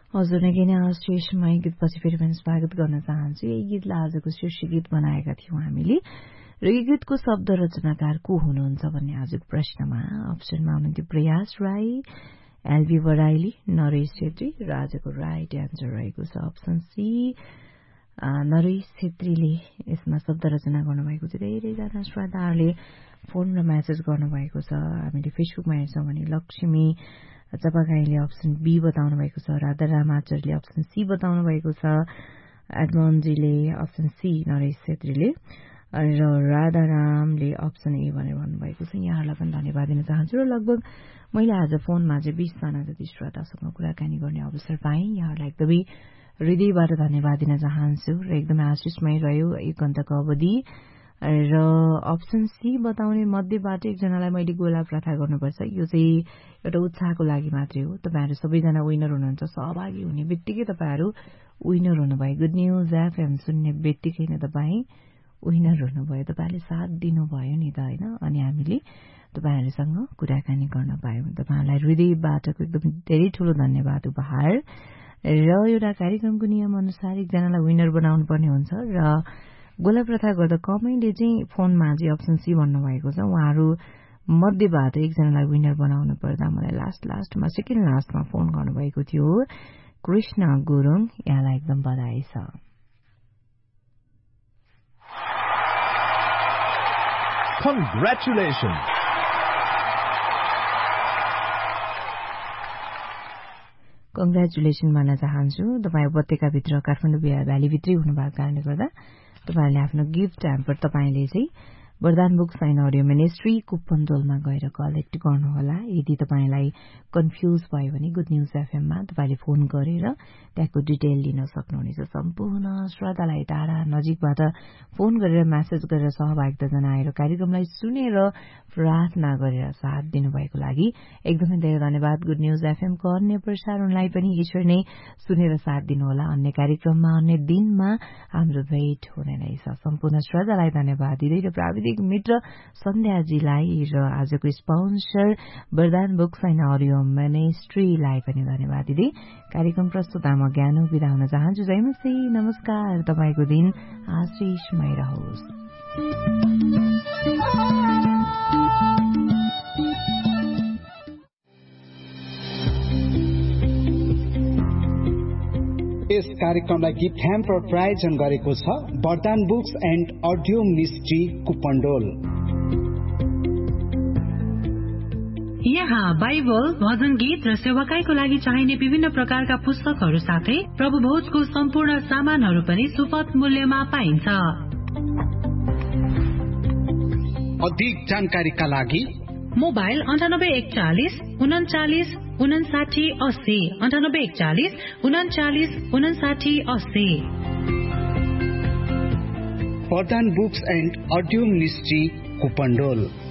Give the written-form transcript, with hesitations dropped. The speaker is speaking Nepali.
हजुर नै किन श्रेष्ठमा गीतपछि फेरि पनि स्वागत गर्न चाहन्छु। यही गीतलाई आजको शीर्ष गीत बनाएका थियौं हामीले र यो गीतको शब्द रचनाकार को हुनुहुन्छ भन्ने आजको प्रश्नमा अप्सनमा हुनुहुन्थ्यो प्रयास राई, एलबी बराइली, नरेश छेत्री र आजको राइट एन्सर रहेको छ अप्सन सी नरेश छेत्रीले यसमा शब्द रचना गर्नुभएको छ। धेरैजना श्रोताहरूले फोन र मेसेज गर्नुभएको छ। हामीले फेसबुकमा हेर्छौँ भने लक्ष्मी चपाकाईले अप्सन बी बताउनु भएको छ, राधाराम आचार्यले अप्सन सी बताउनु भएको छ, एडमन्डजीले अप्सन सी नरेश छेत्रीले र राधारामले अप्सन ए भनेर भन्नुभएको छ। यहाँहरूलाई पनि धन्यवाद दिन चाहन्छु र लगभग मैले आज फोनमा चाहिँ 20 जना जति श्रोतासँग कुराकानी गर्ने अवसर पाएँ। यहाँहरूलाई एकदमै हृदयबाट धन्यवाद दिन चाहन्छु र एकदमै आशिषमय रह्यो 1 घण्टाको अवधि। र अप्सन सी बताउने मध्येबाट एकजनालाई मैले गोला प्रथा गर्नुपर्छ। यो चाहिँ एउटा उत्साहको लागि मात्रै हो। तपाईहरु सबैजना विनर हुनुहुन्छ। सहभागी हुने बित्तिकै तपाईहरु विनर हुनुभयो। गुड न्यूज एफएम सुन्ने बित्तिकै नै तपाई विनर हुनुभयो। तपाईले साथ दिनुभयो नि त हैन। अनि हामीले तपाईहरुसँग कुराकानी गर्न पायौं। तपाईहरुलाई हृदयबाट एकदम धेरै ठूलो धन्यवाद उपहार। र एउटा कार्यक्रमको नियम अनुसार एकजनालाई विनर बनाउनु पर्ने हुन्छ र गोला प्रथा गर्दा कमैले चाहिँ फोनमा चाहिँ अप्सन सी भन्नुभएको छ। उहाँहरू मध्येबाट एकजनालाई विनर बनाउनु पर्दा मलाई लास्टमा सेकेन्ड लास्टमा फोन गर्नुभएको थियो कृष्ण गुरुङ। यहाँलाई एकदम बधाई छ। Congratulations! कङ्ग्रेचुलेसन भन्न चाहन्छु। तपाईँ उपत्यकाभित्र काठमाडौँ भ्यालीभित्रै हुनुभएको कारणले गर्दा तपाईहरुले आफ्नो गिफ्ट ह्याम्पर तपाईले चाहिँ वरदान बुक्स एन्ड अडियो मिनिस्ट्री कुपनडोलमा गएर कलेक्ट गर्नुहोला। यदि तपाईलाई कन्फ्युज भयो भने गुड न्यूज एफएममा तपाईले फोन गरेर त्यसको डिटेल लिन सक्नुहुनेछ। सम्पूर्ण श्रोतालाई टाढा नजिकबाट फोन गरेर मेसेज गरेर सहभागिता जनाएर कार्यक्रमलाई सुनेर प्रार्थना गरेर साथ दिनुभएको लागि एकदमै धेरै धन्यवाद। गुड न्यूज एफएमको अन्य प्रसारणलाई पनि यसरी नै सुनेर साथ दिनुहोला। अन्य कार्यक्रममा अन्य दिनमा हाम्रो भेट हुने नै छ। सम्पूर्ण श्रोतालाई धन्यवाद दिँदै र प्राविधिक मित्र सन्ध्याजीलाई र आजको स्पोन्सर वरदान बुक्स एन्ड अडियो मिनिस्ट्रीलाई पनि धन्यवाद दिँदै कार्यक्रम प्रस्तुता म ज्ञानु बिदा हुन चाहन्छु। जयमसी नमस्कार। तपाईको दिन आशीषमय रहोस्। यस कार्यक्रमलाई गिफ्ट ह्याम्पर प्रायोजन गरेको छ वरदान बुक्स एन्ड अडियो मिनिस्ट्री कुपनडोल। यहाँ बाइबल, भजन गीत र सेवाकाईको लागि चाहिने विभिन्न प्रकारका पुस्तकहरू साथै प्रभु भोजको सम्पूर्ण सामानहरू पनि सुपथ मूल्यमा पाइन्छ। अधिक जानकारीका लागि मोबाइल 9841 39 59 80 9841 39 59 80। वरदान बुक्स एन्ड अडियो मिनिस्ट्री कुपनडोल।